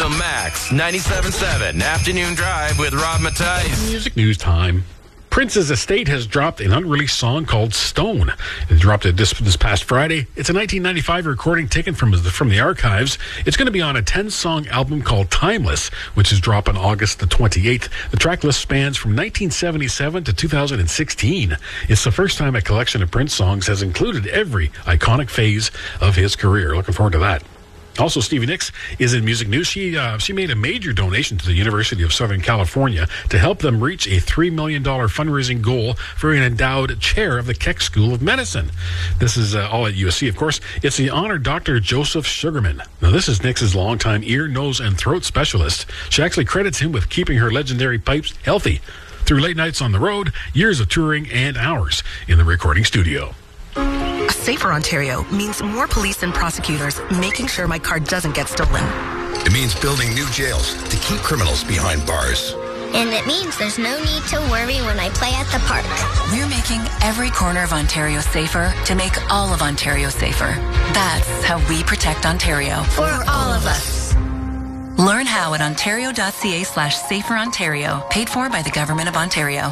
The Max 97.7 Afternoon Drive with Rob Mattice. Music news time. Prince's estate has dropped an unreleased song called Stone. It dropped it this past Friday. It's a 1995 recording taken from the archives. It's going to be on a 10-song album called Timeless, which is dropped on August the 28th. The track list spans from 1977 to 2016. It's the first time a collection of Prince songs has included every iconic phase of his career. Looking forward to that. Also, Stevie Nicks is in music news. She made a major donation to the University of Southern California to help them reach a $3 million fundraising goal for an endowed chair of the Keck School of Medicine. This is all at USC, of course. It's the honored Dr. Joseph Sugarman. Now, this is Nicks' longtime ear, nose, and throat specialist. She actually credits him with keeping her legendary pipes healthy through late nights on the road, years of touring, and hours in the recording studio. A safer Ontario means more police and prosecutors making sure my car doesn't get stolen. It means building new jails to keep criminals behind bars. And it means there's no need to worry when I play at the park. We're making every corner of Ontario safer to make all of Ontario safer. That's how we protect Ontario. For all of us. Learn how at ontario.ca/saferontario. Paid for by the Government of Ontario.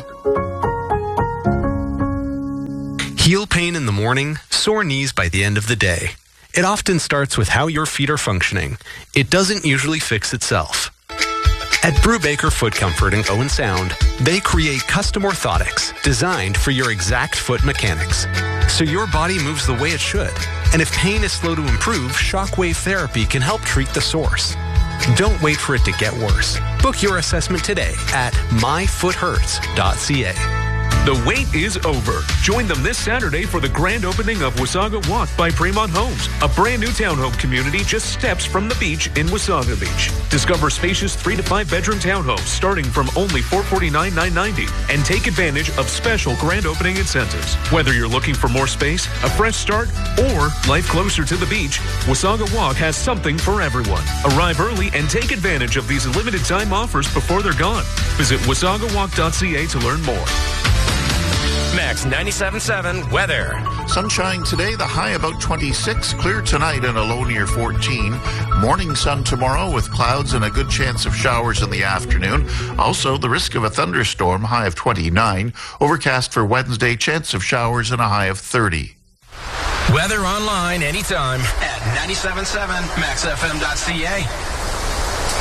Heel pain in the morning, sore knees by the end of the day. It often starts with how your feet are functioning. It doesn't usually fix itself. At Brubaker Foot Comfort and Owen Sound, they create custom orthotics designed for your exact foot mechanics, so your body moves the way it should. And if pain is slow to improve, shockwave therapy can help treat the source. Don't wait for it to get worse. Book your assessment today at myfoothurts.ca. The wait is over. Join them this Saturday for the grand opening of Wasaga Walk by Fremont Homes, a brand new townhome community just steps from the beach in Wasaga Beach. Discover spacious 3 to 5 bedroom townhomes starting from only $449,990 and take advantage of special grand opening incentives. Whether you're looking for more space, a fresh start, or life closer to the beach, Wasaga Walk has something for everyone. Arrive early and take advantage of these limited time offers before they're gone. Visit wasagawalk.ca to learn more. Max 97.7 weather. Sunshine today, the high about 26. Clear tonight and a low near 14. Morning sun tomorrow with clouds and a good chance of showers in the afternoon. Also, the risk of a thunderstorm, high of 29. Overcast for Wednesday, chance of showers and a high of 30. Weather online anytime at 97.7maxfm.ca.